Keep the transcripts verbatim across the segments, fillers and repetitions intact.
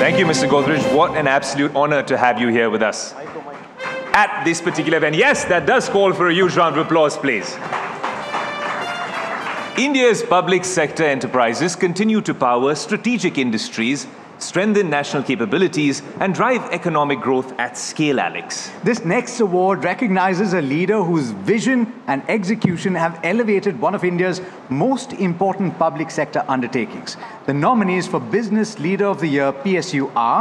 Thank you, Mister Godrej. What an absolute honor to have you here with us at this particular event. Yes, that does call for a huge round of applause, please. India's public sector enterprises continue to power strategic industries, strengthen national capabilities, and drive economic growth at scale, Alex. This next award recognizes a leader whose vision and execution have elevated one of India's most important public sector undertakings. The nominees for Business Leader of the Year, P S U, are...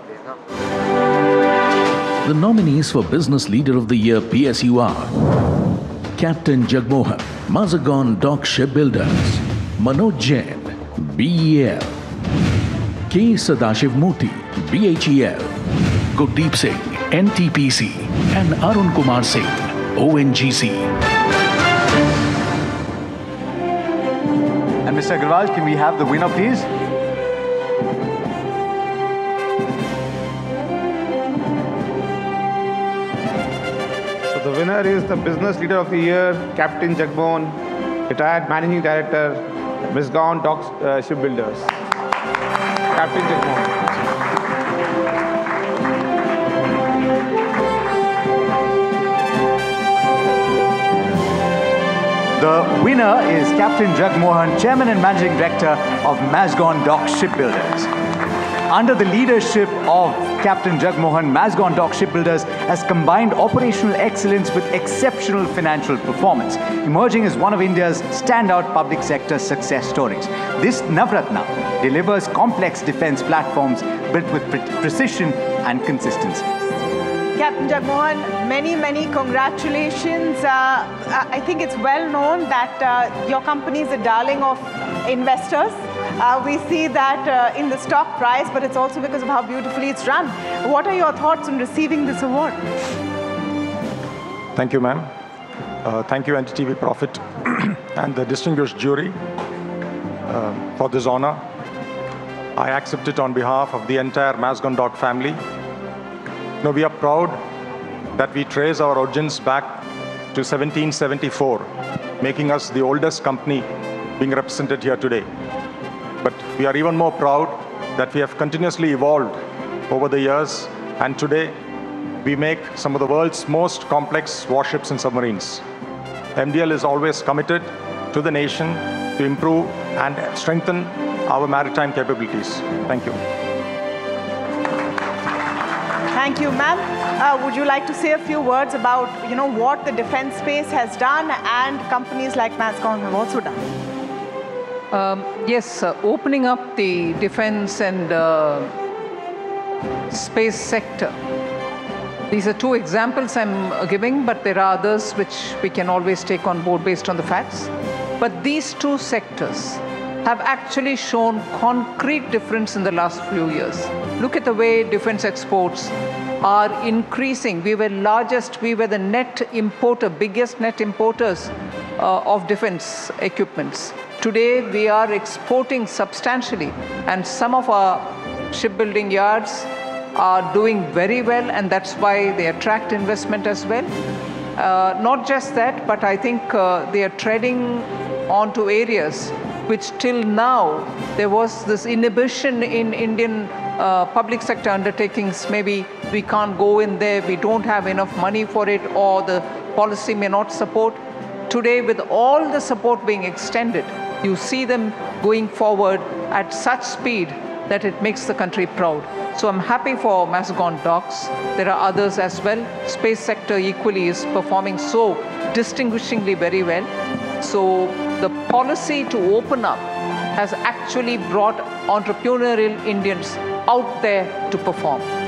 The nominees for Business Leader of the Year, P S U, are Captain Jagmohan, Mazagon Dock Shipbuilders; Manoj Jain, B E L; K. Sadashiv Murthy, B H E L; Gurdeep Singh, N T P C; and Arun Kumar Singh, O N G C. And Mister Agarwal, can we have the winner, please? So the winner is the Business Leader of the Year, Captain Jagmohan, retired Managing Director, Mazagon Dock uh, Shipbuilders. Captain Jagmohan. The winner is Captain Jagmohan, Chairman and Managing Director of Mazagon Dock Shipbuilders. Under the leadership of Captain Jagmohan, Mazagon Dock Shipbuilders has combined operational excellence with exceptional financial performance, emerging as one of India's standout public sector success stories. This Navratna delivers complex defense platforms built with pre precision and consistency. Captain Jagmohan, many, many congratulations. Uh, I think it's well known that uh, your company is a darling of investors. Uh, we see that uh, in the stock price, but it's also because of how beautifully it's run. What are your thoughts on receiving this award? Thank you, ma'am. Uh, thank you, N T T V Profit and the distinguished jury uh, for this honor. I accept it on behalf of the entire Mazagon Dock family. You know, we are proud that we trace our origins back to seventeen seventy-four, making us the oldest company being represented here today. But we are even more proud that we have continuously evolved over the years, and today we make some of the world's most complex warships and submarines. M D L is always committed to the nation to improve and strengthen our maritime capabilities. Thank you. Thank you, ma'am. Uh, would you like to say a few words about, you know, what the defense space has done and companies like Mazagon have also done? Um, yes, uh, opening up the defense and uh, space sector. These are two examples I'm uh, giving, but there are others which we can always take on board based on the facts. But these two sectors have actually shown concrete difference in the last few years. Look at the way defense exports are increasing. We were largest, we were the net importer, biggest net importers uh, of defense equipments. Today, we are exporting substantially, and some of our shipbuilding yards are doing very well, and that's why they attract investment as well. Uh, not just that, but I think uh, they are treading onto areas which till now there was this inhibition in Indian uh, public sector undertakings. Maybe we can't go in there, we don't have enough money for it, or the policy may not support. Today, with all the support being extended, you see them going forward at such speed that it makes the country proud. So I'm happy for Mazagon Docks. There are others as well. Space sector equally is performing so distinguishingly very well. So the policy to open up has actually brought entrepreneurial Indians out there to perform.